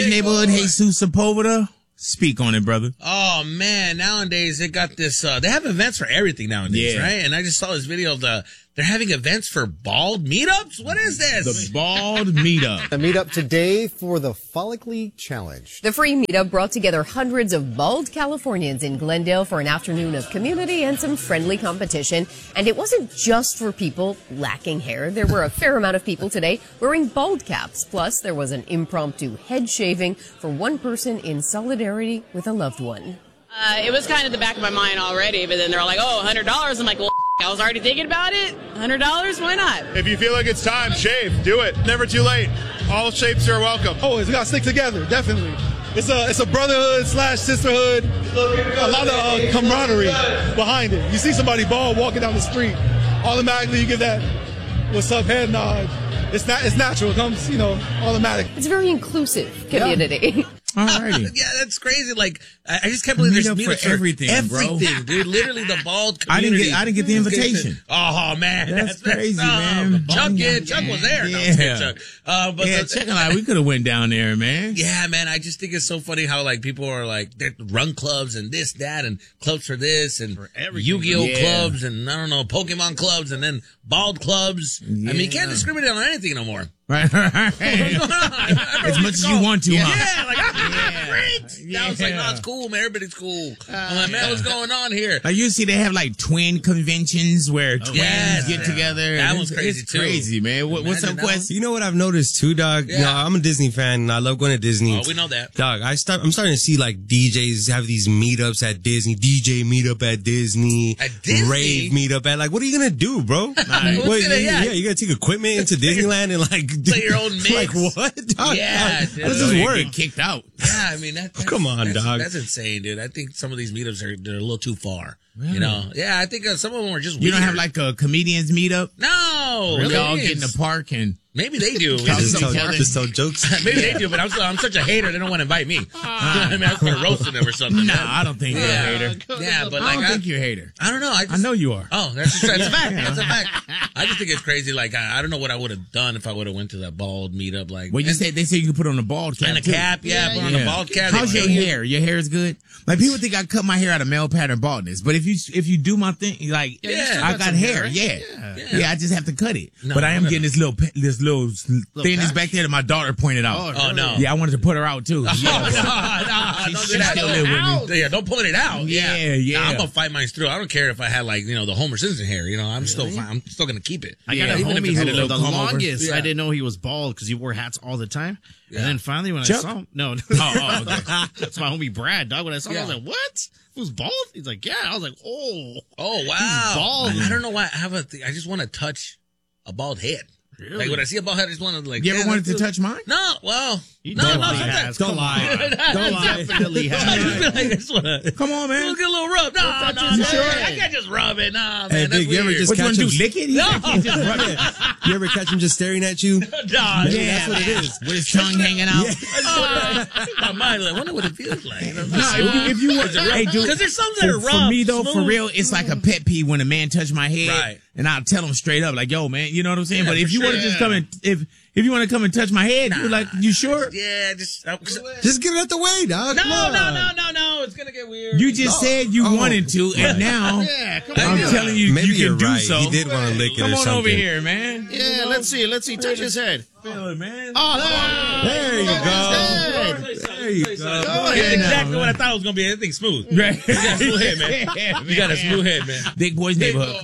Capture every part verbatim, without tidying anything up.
Neighborhood Jesus Sepulveda. Speak on it, brother. Oh, man. Nowadays, they got this, uh, they have events for everything nowadays, Yeah. right? And I just saw this video of the, they're having events for bald meetups? What is this? The bald meetup. A meetup today for the Follically Challenge. The free meetup brought together hundreds of bald Californians in Glendale for an afternoon of community and some friendly competition. And it wasn't just for people lacking hair. There were a fair amount of people today wearing bald caps. Plus, there was an impromptu head shaving for one person in solidarity with a loved one. Uh, it was kind of the back of my mind already, but then they're like, oh, one hundred dollars. I'm like, well, I was already thinking about it. one hundred dollars? Why not? If you feel like it's time, shave. Do it. Never too late. All shapes are welcome. Oh, it's got to stick together, definitely. It's a it's a brotherhood slash sisterhood, a lot of uh, camaraderie behind it. You see somebody bald walking down the street, automatically you give that what's up head nod. It's not it's natural. It comes, you know, automatic. It's a very inclusive community. Yeah. Alrighty. Yeah, that's crazy. Like, I I just can't believe there's Meetup meetups for everything, everything, bro. dude. Literally the bald I didn't community. get I didn't get the invitation. Oh, man. That's crazy, messed up. man. Chuck did. Chuck was there. No, I'm Yeah. scared, Chuck. Uh, but Yeah, the- check it out. We could have went down there, man. Yeah, man, I just think it's so funny how, like, people are, like, they run clubs and this, that, and clubs for this, and Yu-Gi-Oh! Yeah. clubs, and, I don't know, Pokemon clubs, and then bald clubs. I mean, you can't discriminate on anything no more. Right, right. As much as you want to, yeah. huh? Yeah, like, ah, great. Now it's like, Yeah. no, it's cool, man. Everybody's cool. I'm like, man, what's going on here? Like, you see, they have like twin conventions where twins yes. get together. That and one's it's- crazy, it's too. crazy, man. What, what's Imagine up, that Quest? You know what I've noticed too, dog? Yeah. You know, I'm a Disney fan and I love going to Disney. Oh, we know that. Dog, I start, I'm starting to see like D Js have these meetups at Disney, D J meetup at Disney, At Disney? rave meetup at, like, what are you going to do, bro? What's What, gonna- you- yeah. yeah, you got to take equipment into Disneyland and like, Play your own mix. Like what? Dog, Yeah, How dude. does So this you work? get kicked out. Yeah, I mean, that, that's, Come on, that's, dog. That's insane, dude. I think some of these meetups are they're a little too far. You know? Yeah, I think uh, some of them are just You weird. don't have like a comedians meetup? No! We all please. get in the park and Maybe they do. Talk Just to tell, each other. just tell jokes. Maybe they do, but I'm, so, I'm such a hater, they don't want to invite me. I mean, I was going to roast them or something. Nah, man. I don't think you're a Yeah. hater. Yeah, but I like, don't I, think you're a hater. I don't know. I, just, I know you are. Oh, that's, that's a fact. That's a fact. I just think it's crazy. Like, I, I don't know what I would have done if I would have went to that bald meetup. Like, Well, you and, said they say you can put on a bald cap and a too. cap, yeah, put on a bald cap. How's They your pay you. hair? Your hair is good. Like people think I cut my hair out of male pattern baldness, but if you if you do my thing, like Yeah, you still I got got some hair, hair, right? yeah. Yeah. yeah, I just have to cut it. No, but I am no. getting this little pe- this little, thinness back there that my daughter pointed out. Oh, no. Yeah, I wanted to put her out too. Oh, Yeah. no, no, She- don't she do that. still live with me. Yeah, don't pull it out. Yeah, yeah. Nah, I'm gonna fight mine through. I don't care if I had like you know the Homer Simpson hair. You know, I'm still fine. I'm still gonna keep it. I got Yeah, a even if homie it's a who, little the comb over. longest, Yeah. I didn't know he was bald because he wore hats all the time. Yeah. And then finally when Chuck? I saw him, no, no. Oh, oh, okay. That's my homie Brad, dog. When I saw him, I was Yeah. like, what? Who's bald? He's like, yeah. I was like, oh. Oh wow, bald. I, I don't know why I have a. Th- I just want to touch a bald head. Really? Like when I see a bald head, I just want to like. You ever yeah, wanted to that's- touch mine? No, well, He no, no, definitely sometimes- has. Don't Come lie. on. Don't lie. Definitely I just feel has. like I just want to. Come on, man. Let's get a little rub. No, no, no, his no, head. I can't just rub it. Nah, man, Hey, that's Big, you ever weird. just What you want catch to do? him? Lick it? He No. said, "Can't just rub it." You ever catch him just staring at you? Nah, Yeah, that's what it is. With his tongue hanging out. Uh, my mind, like, I wonder what it feels like. You know, No, if you, if you want, hey, dude, because there's some that are for, rough. for me though, for smooth. real, it's like a pet peeve when a man touch my head, Right. and I'll tell him straight up, like, "Yo, man, you know what I'm saying?" Yeah, but if for you want to sure. just come and if if you want to come and touch my head, you're like, "You sure?" Yeah, just. Uh, Just get it out the way, dog. no, Come no, on. no, no, no. It's gonna get weird. You just said you Oh. wanted to, and now Yeah, come I'm on. telling you, Maybe you can you're do right. so. He did want to lick it Come or on something. over here, man. Yeah, let's see. Let's see. Touch his head. Feel it, man. Oh, There you go. There you go. That's exactly what I thought it was gonna be. Everything smooth. Right. You got a smooth head, man. Yeah, You got a smooth head, man. Big Boys Neighborhood.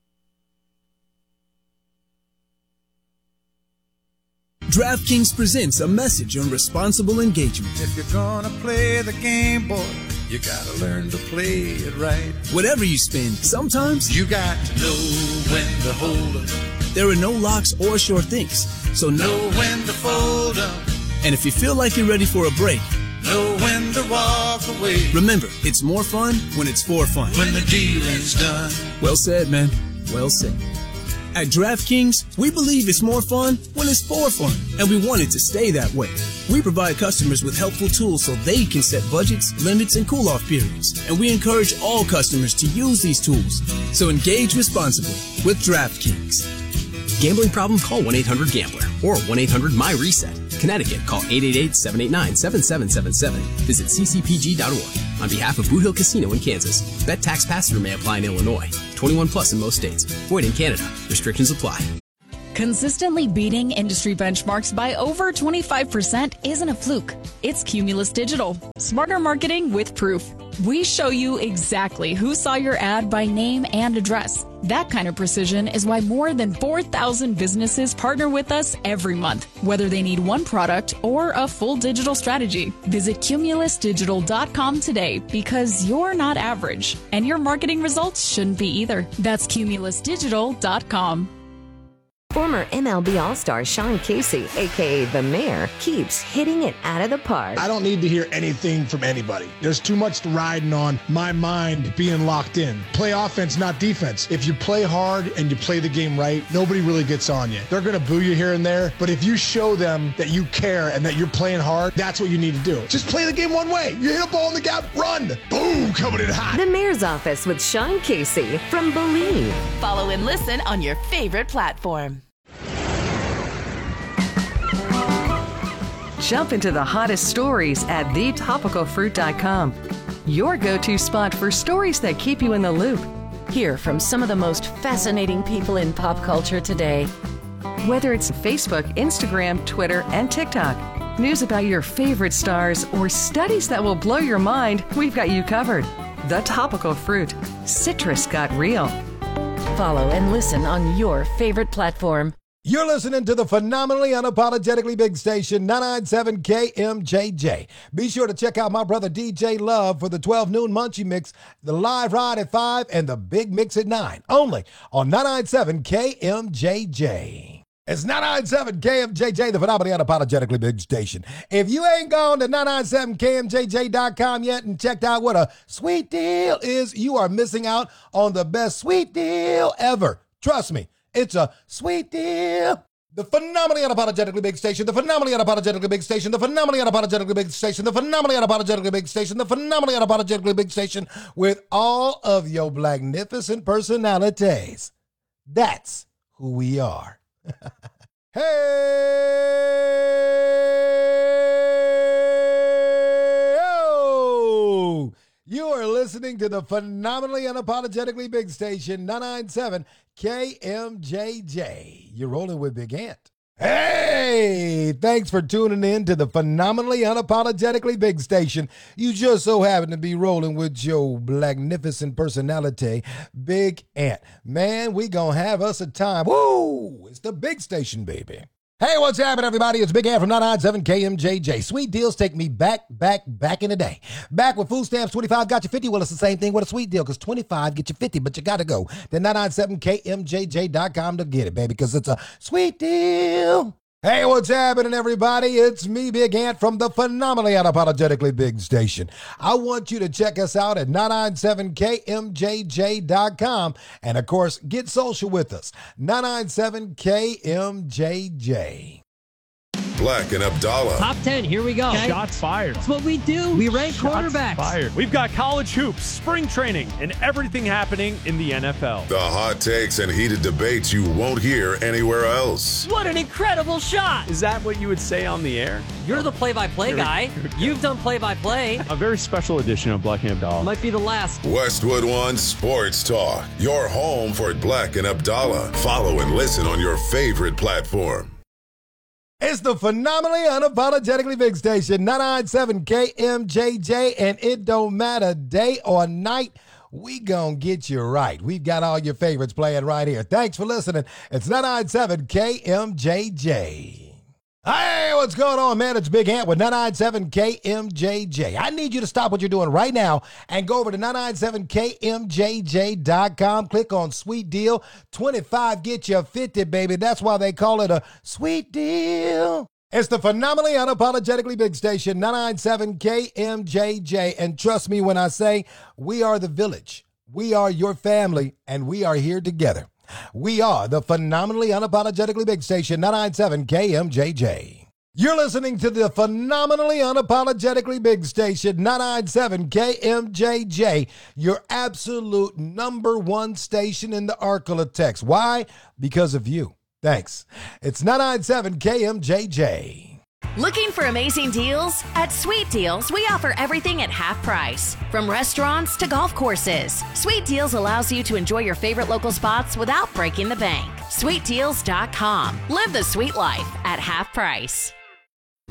DraftKings presents a message on responsible engagement. If you're gonna play the game, boy, you gotta learn to play it right. Whatever you spend, sometimes You got to know when to hold 'em, there are no locks or sure things. So know, know when to fold 'em, and if you feel like you're ready for a break, know when to walk away. remember, it's more fun when it's for fun. When the dealing's done, Well said, man. Well said. At DraftKings, we believe it's more fun when it's for fun, and we want it to stay that way. We provide customers with helpful tools so they can set budgets, limits, and cool-off periods, and we encourage all customers to use these tools. So engage responsibly with DraftKings. Gambling problem? Call one eight hundred gambler or one eight hundred my reset. Connecticut, call eight eight eight, seven eight nine, seven seven seven seven. Visit c c p g dot org. On behalf of Boot Hill Casino in Kansas, bet tax pass-through may apply in Illinois. twenty-one plus in most states. Void in Canada. Restrictions apply. Consistently beating industry benchmarks by over twenty-five percent isn't a fluke. It's Cumulus Digital. Smarter marketing with proof. We show you exactly who saw your ad by name and address. That kind of precision is why more than four thousand businesses partner with us every month, whether they need one product or a full digital strategy. Visit cumulus digital dot com today because you're not average, and your marketing results shouldn't be either. That's cumulus digital dot com. Former M L B All-Star Sean Casey, a k a. The Mayor, keeps hitting it out of the park. I don't need to hear anything from anybody. There's too much riding on my mind being locked in. Play offense, not defense. If you play hard and you play the game right, nobody really gets on you. They're going to boo you here and there, but if you show them that you care and that you're playing hard, that's what you need to do. Just play the game one way. You hit a ball in the gap, run. Boom, coming in hot. The Mayor's Office with Sean Casey from Believe. Follow and listen on your favorite platform. Jump into the hottest stories at the topical fruit dot com. Your go-to spot for stories that keep you in the loop. Hear from some of the most fascinating people in pop culture today. Whether it's Facebook, Instagram, Twitter, and TikTok, news about your favorite stars, or studies that will blow your mind, we've got you covered. The Topical Fruit. Citrus got real. Follow and listen on your favorite platform. You're listening to the phenomenally unapologetically big station, nine ninety-seven K M J J. Be sure to check out my brother D J Love for the twelve noon Munchie Mix, the live ride at five, and the big mix at nine. Only on nine ninety-seven K M J J. It's nine ninety-seven K M J J, the phenomenally unapologetically big station. If you ain't gone to nine ninety-seven K M J J dot com yet and checked out what a sweet deal is, you are missing out on the best sweet deal ever. Trust me. It's a sweet deal. The phenomenally unapologetically big station, the phenomenally unapologetically big station, the phenomenally unapologetically big station, the phenomenally unapologetically big station, the phenomenally unapologetically big station with all of your magnificent personalities. That's who we are. Hey! Oh! You are listening to the phenomenally unapologetically big station, nine ninety-seven K M J J. You're rolling with Big Ant. Hey, thanks for tuning in to the phenomenally unapologetically big station. You just so happen to be rolling with your magnificent personality, Big Ant. Man, we gonna have us a time. Woo! It's the big station, baby. Hey, what's happening, everybody? It's Big Ant from nine ninety-seven K M J J. Sweet deals take me back, back, back in the day. Back with food stamps, twenty-five got you fifty. Well, it's the same thing with a sweet deal, because twenty-five get you fifty, but you got to go to nine ninety-seven K M J J dot com to get it, baby, because it's a sweet deal. Hey, what's happening, everybody? It's me, Big Ant, from the phenomenally unapologetically big station. I want you to check us out at nine ninety-seven K M J J dot com. And, of course, get social with us. nine ninety-seven K M J J. Black and Abdallah. Top ten, here we go. Okay. Shots fired. That's what we do. We rank Shots quarterbacks. Fired. We've got college hoops, spring training, and everything happening in the N F L. The hot takes and heated debates you won't hear anywhere else. What an incredible shot. Is that what you would say on the air? You're the play-by-play guy. You've done play-by-play. A very special edition of Black and Abdallah. Might be the last. Westwood One Sports Talk. Your home for Black and Abdallah. Follow and listen on your favorite platform. It's the phenomenally unapologetically big station, nine ninety-seven K M J J, and it don't matter day or night, we gonna get you right. We've got all your favorites playing right here. Thanks for listening. It's nine ninety-seven K M J J. Hey, what's going on, man? It's Big Ant with nine ninety-seven K M J J. I need you to stop what you're doing right now and go over to nine ninety-seven K M J J dot com. Click on Sweet Deal. twenty-five get you fifty, baby. That's why they call it a sweet deal. It's the phenomenally unapologetically big station, nine ninety-seven K M J J. And trust me when I say we are the village. We are your family, and we are here together. We are the phenomenally unapologetically big station, nine ninety-seven K M J J. You're listening to the phenomenally unapologetically big station, nine ninety-seven K M J J, your absolute number one station in the Arklatex. Why? Because of you. Thanks. It's nine ninety-seven K M J J. Looking for amazing deals? At Sweet Deals, we offer everything at half price. From restaurants to golf courses, Sweet Deals allows you to enjoy your favorite local spots without breaking the bank. sweet deals dot com. Live the sweet life at half price.